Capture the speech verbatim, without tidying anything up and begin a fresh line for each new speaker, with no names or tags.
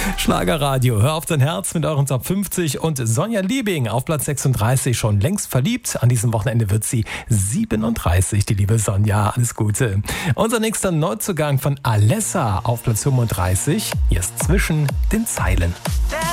Schlagerradio, hör auf dein Herz mit euren Top fünfzig und Sonja Liebing auf Platz sechsunddreißig, schon längst verliebt. An diesem Wochenende wird sie siebenunddreißig, die liebe Sonja. Alles Gute. Unser nächster Neuzugang von Alessa auf Platz fünfunddreißig. Hier ist Zwischen den Zeilen.
Der